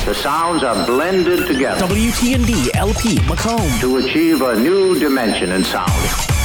The sounds are blended together WTND LP Macomb to achieve a new dimension in sound.